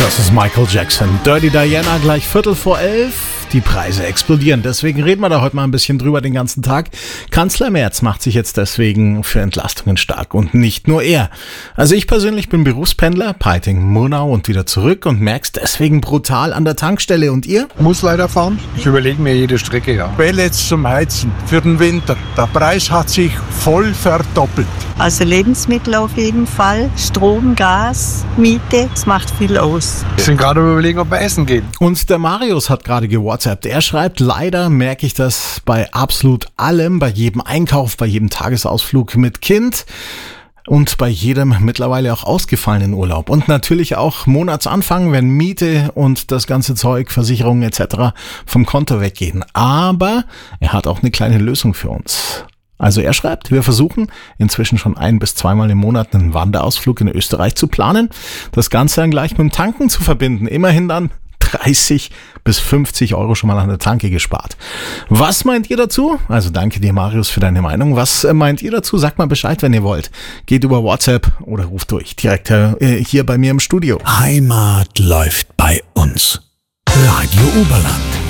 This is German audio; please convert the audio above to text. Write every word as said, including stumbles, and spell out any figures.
Das ist Michael Jackson. Dirty Diana, gleich Viertel vor elf. Die Preise explodieren. Deswegen reden wir da heute mal ein bisschen drüber den ganzen Tag. Kanzler Merz macht sich jetzt deswegen für Entlastungen stark und nicht nur er. Also ich persönlich bin Berufspendler, Peiting, Murnau und wieder zurück und merk's deswegen brutal an der Tankstelle. Und ihr? Muss leider fahren. Ich überlege mir jede Strecke, ja. Pellets zum Heizen für den Winter. Der Preis hat sich voll verdoppelt. Also Lebensmittel auf jeden Fall, Strom, Gas, Miete, das macht viel aus. Wir sind gerade überlegen, ob wir essen gehen. Und der Marius hat gerade gewhatsappt. Er schreibt, leider merke ich das bei absolut allem, bei jedem Einkauf, bei jedem Tagesausflug mit Kind und bei jedem mittlerweile auch ausgefallenen Urlaub. Und natürlich auch Monatsanfang, wenn Miete und das ganze Zeug, Versicherungen et cetera vom Konto weggehen. Aber er hat auch eine kleine Lösung für uns. Also er schreibt, wir versuchen inzwischen schon ein- bis zweimal im Monat einen Wanderausflug in Österreich zu planen. Das Ganze dann gleich mit dem Tanken zu verbinden. Immerhin dann dreißig bis fünfzig Euro schon mal an der Tanke gespart. Was meint ihr dazu? Also danke dir, Marius, für deine Meinung. Was meint ihr dazu? Sagt mal Bescheid, wenn ihr wollt. Geht über WhatsApp oder ruft durch. Direkt äh, hier bei mir im Studio. Heimat läuft bei uns. Radio Oberland.